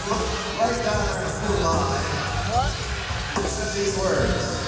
Right down our school line. What? Listen to these words.